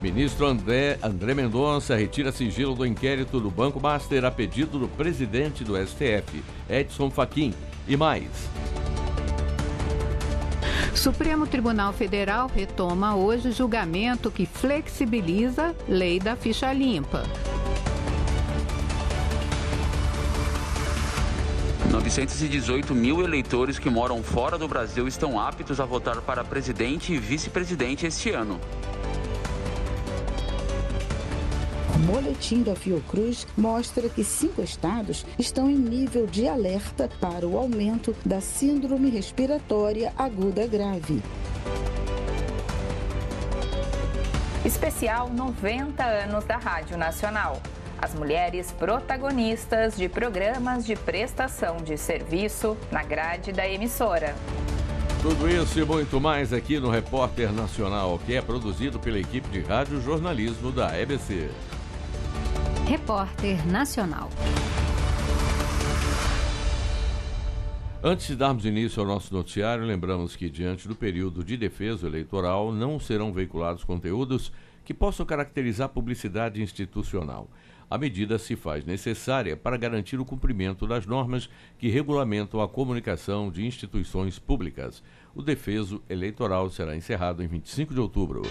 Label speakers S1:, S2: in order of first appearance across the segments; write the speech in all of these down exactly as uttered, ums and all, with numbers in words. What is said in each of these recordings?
S1: Ministro André, André Mendonça retira sigilo do inquérito do Banco Master a pedido do presidente do S T F, Edson Fachin. E mais.
S2: Supremo Tribunal Federal retoma hoje julgamento que flexibiliza lei da ficha limpa.
S3: novecentos e dezoito mil eleitores que moram fora do Brasil estão aptos a votar para presidente e vice-presidente este ano.
S4: O boletim da Fiocruz mostra que cinco estados estão em nível de alerta para o aumento da síndrome respiratória aguda grave.
S5: Especial noventa anos da Rádio Nacional. As mulheres protagonistas de programas de prestação de serviço na grade da emissora.
S1: Tudo isso e muito mais aqui no Repórter Nacional, que é produzido pela equipe de rádio jornalismo da E B C.
S6: Repórter Nacional.
S1: Antes de darmos início ao nosso noticiário, lembramos que, diante do período de defesa eleitoral, não serão veiculados conteúdos que possam caracterizar publicidade institucional. A medida se faz necessária para garantir o cumprimento das normas que regulamentam a comunicação de instituições públicas. O defeso eleitoral será encerrado em vinte e cinco de outubro.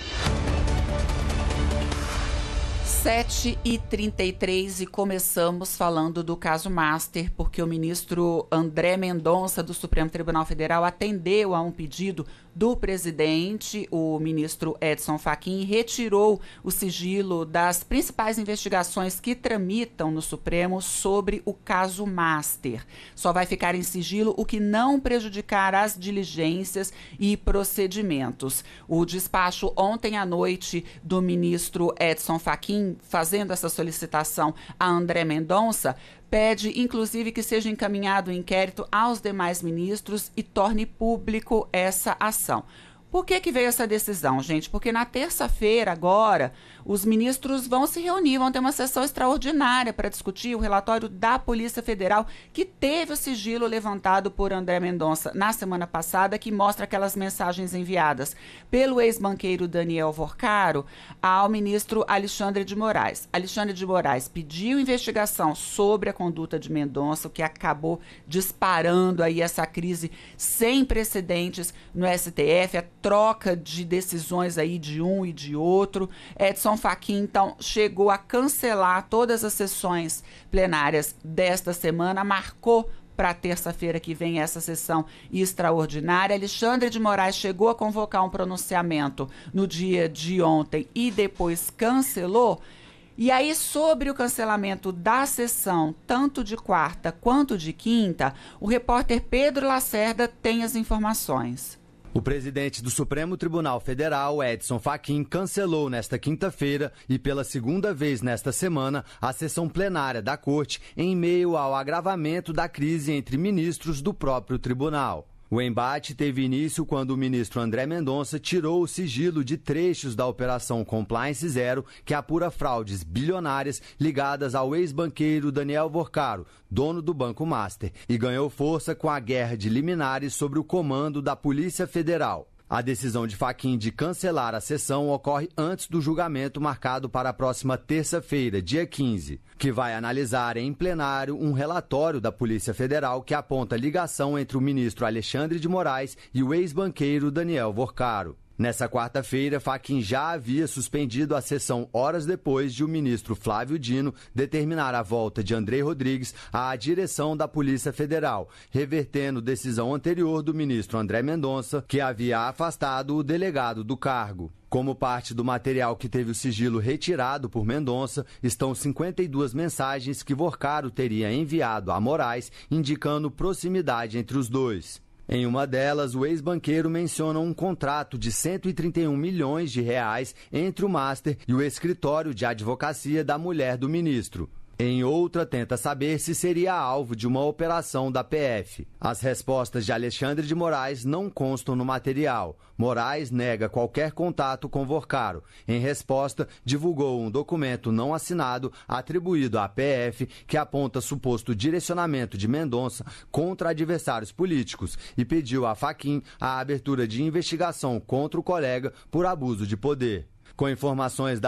S7: sete e trinta e três e começamos falando do caso Master, porque o ministro André Mendonça, do Supremo Tribunal Federal, atendeu a um pedido do presidente, o ministro Edson Fachin, retirou o sigilo das principais investigações que tramitam no Supremo sobre o caso Master. Só vai ficar em sigilo o que não prejudicar as diligências e procedimentos. O despacho ontem à noite do ministro Edson Fachin, fazendo essa solicitação a André Mendonça, pede, inclusive, que seja encaminhado o inquérito aos demais ministros e torne público essa ação. Por que que veio essa decisão, gente? Porque na terça-feira, agora, os ministros vão se reunir, vão ter uma sessão extraordinária para discutir o relatório da Polícia Federal, que teve o sigilo levantado por André Mendonça na semana passada, que mostra aquelas mensagens enviadas pelo ex-banqueiro Daniel Vorcaro ao ministro Alexandre de Moraes. Alexandre de Moraes pediu investigação sobre a conduta de Mendonça, o que acabou disparando aí essa crise sem precedentes no S T F, a troca de decisões aí de um e de outro. Edson Fachin, então, chegou a cancelar todas as sessões plenárias desta semana, marcou para terça-feira que vem essa sessão extraordinária. Alexandre de Moraes chegou a convocar um pronunciamento no dia de ontem e depois cancelou. E aí, sobre o cancelamento da sessão, tanto de quarta quanto de quinta, o repórter Pedro Lacerda tem as informações.
S8: O presidente do Supremo Tribunal Federal, Edson Fachin, cancelou nesta quinta-feira e pela segunda vez nesta semana a sessão plenária da Corte em meio ao agravamento da crise entre ministros do próprio tribunal. O embate teve início quando o ministro André Mendonça tirou o sigilo de trechos da Operação Compliance Zero, que apura fraudes bilionárias ligadas ao ex-banqueiro Daniel Vorcaro, dono do Banco Master, e ganhou força com a guerra de liminares sobre o comando da Polícia Federal. A decisão de Fachin de cancelar a sessão ocorre antes do julgamento marcado para a próxima terça-feira, dia quinze, que vai analisar em plenário um relatório da Polícia Federal que aponta ligação entre o ministro Alexandre de Moraes e o ex-banqueiro Daniel Vorcaro. Nessa quarta-feira, Fachin já havia suspendido a sessão horas depois de o ministro Flávio Dino determinar a volta de Andrei Rodrigues à direção da Polícia Federal, revertendo decisão anterior do ministro André Mendonça, que havia afastado o delegado do cargo. Como parte do material que teve o sigilo retirado por Mendonça, estão cinquenta e duas mensagens que Vorcaro teria enviado a Moraes, indicando proximidade entre os dois. Em uma delas, o ex-banqueiro menciona um contrato de cento e trinta e um milhões de reais entre o Master e o escritório de advocacia da mulher do ministro. Em outra, tenta saber se seria alvo de uma operação da P F. As respostas de Alexandre de Moraes não constam no material. Moraes nega qualquer contato com Vorcaro. Em resposta, divulgou um documento não assinado atribuído à P F que aponta suposto direcionamento de Mendonça contra adversários políticos e pediu a Fachin a abertura de investigação contra o colega por abuso de poder. Com informações da